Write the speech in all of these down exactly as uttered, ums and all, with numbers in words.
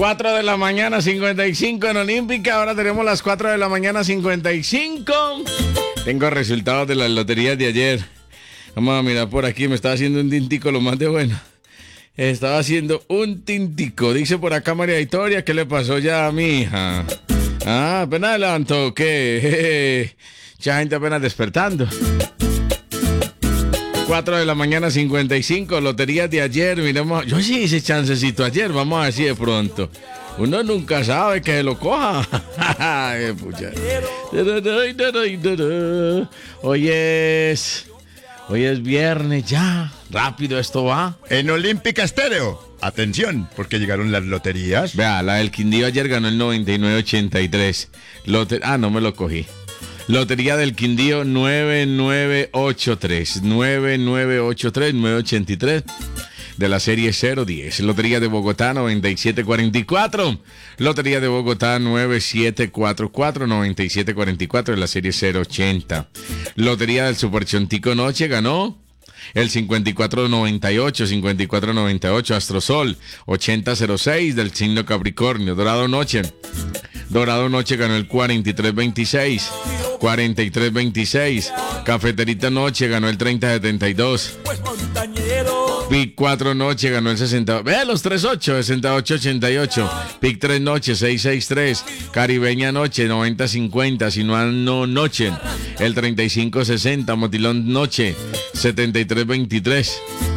cuatro de la mañana, cincuenta y cinco en Olímpica. Ahora tenemos las cuatro de la mañana, cincuenta y cinco. Tengo resultados de las loterías de ayer. Vamos a mirar por aquí. Me estaba haciendo un tintico lo más de bueno. Estaba haciendo un tintico. Dice por acá María Victoria, ¿qué le pasó ya a mi hija? Ah, apenas adelantó, ¿qué? Mucha gente apenas despertando. cuatro de la mañana, cincuenta y cinco, loterías de ayer, miremos. Yo sí hice chancecito ayer, vamos a ver si de pronto. Uno nunca sabe que se lo coja. Hoy es... Hoy es viernes ya. Rápido esto va. En Olímpica Estéreo. Atención, porque llegaron las loterías. Vea, la del Quindío ayer ganó el noventa y nueve ochenta y tres. Lote... Ah, no me lo cogí. Lotería del Quindío nueve nueve ocho tres. nueve nueve ocho tres, nueve ochenta y tres. De la serie cero diez. Lotería de Bogotá noventa y siete cuarenta y cuatro. Lotería de Bogotá nueve siete cuatro cuatro, noventa y siete cuarenta y cuatro de la serie cero ochenta. Lotería del Super Chontico Noche ganó el cincuenta y cuatro noventa y ocho, cincuenta y cuatro noventa y ocho. Astrosol ochenta cero seis del signo Capricornio. Dorado Noche. Dorado Noche ganó el cuarenta y tres veintiséis. cuarenta y tres veintiséis. Cafeterita Noche ganó el treinta setenta y dos. Pic cuatro Noche ganó el sesenta. Ve los treinta y ocho, sesenta y ocho ochenta y ocho. Pic tres Noche seiscientos sesenta y tres. Caribeña Noche noventa cincuenta. Sinuano Noche el treinta y cinco sesenta. Motilón Noche setenta y tres veintitrés.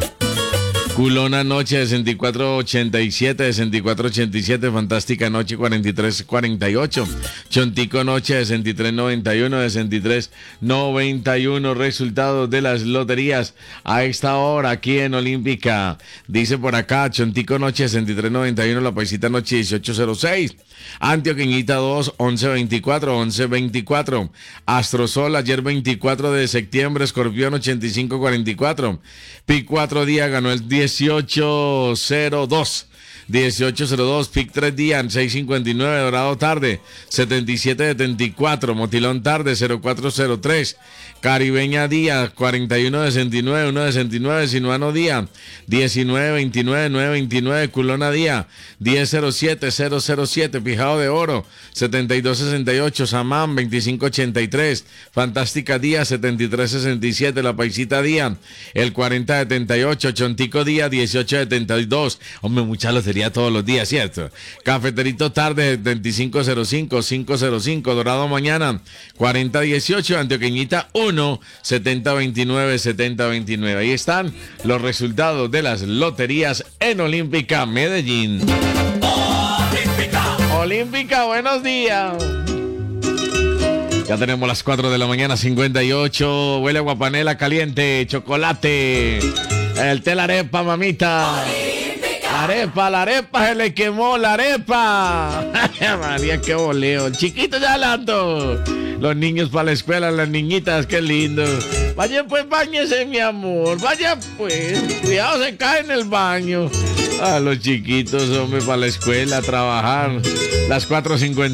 Culona Noche sesenta y cuatro ochenta y siete, sesenta y cuatro ochenta y siete. Fantástica Noche cuarenta y tres cuarenta y ocho. Chontico Noche sesenta y tres noventa y uno, sesenta y tres noventa y uno. Resultados de las loterías a esta hora aquí en Olímpica. Dice por acá Chontico Noche sesenta y tres noventa y uno, La Paisita Noche dieciocho cero seis. Antioqueñita dos, once veinticuatro, once veinticuatro. Astrosol ayer veinticuatro de septiembre, Escorpión ochenta y cinco cuarenta y cuatro. Pic cuatro días ganó el dieciocho cero dos. dieciocho cero dos, Pic tres días, seiscientos cincuenta y nueve, Dorado Tarde, setenta y siete setenta y cuatro, Motilón Tarde, cero cuatro cero tres, Caribeña Día, cuarenta y uno sesenta y nueve, uno sesenta y nueve, Sinuano Día, diecinueve veintinueve, nueve veintinueve, Culona Día, diez cero siete, cero cero siete, Pijado de Oro, setenta y dos sesenta y ocho, Samán, veinticinco ochenta y tres, Fantástica Día, setenta y tres sesenta y siete, La Paisita Día, el cuarenta setenta y ocho, Chontico Día, dieciocho setenta y dos, hombre, muchas loterías todos los días, ¿cierto? Cafeterito Tarde, veinticinco cero cinco, cinco cero cinco, Dorado Mañana, cuarenta dieciocho, Antioqueñita uno, setenta veintinueve, setenta veintinueve. Ahí están los resultados de las loterías en Olímpica Medellín. Olímpica. Olímpica, buenos días. Ya tenemos las cuatro de la mañana, cincuenta y ocho. Huele a guapanela caliente, chocolate. El té la arepa, mamita. Arepa, la arepa se le quemó, la arepa. María, qué boleo. Chiquito ya hablando. Los niños para la escuela, las niñitas, qué lindo. Vaya pues, báñese, mi amor. Vaya pues. Cuidado, se cae en el baño. A los chiquitos, hombre, para la escuela, a trabajar. Las cuatro cincuenta.